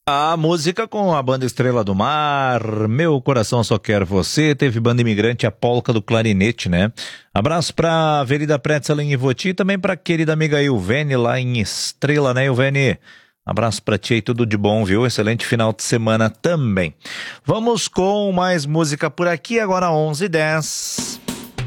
A música com a banda Estrela do Mar, Meu Coração Só Quer Você, teve banda imigrante, a Polca do Clarinete, né? Abraço pra Avenida Pretzel em Ivoti e também pra querida amiga Ilvene lá em Estrela, né, Ilvene? Abraço pra ti e tudo de bom, viu? Excelente final de semana também. Vamos com mais música por aqui, agora 11h10.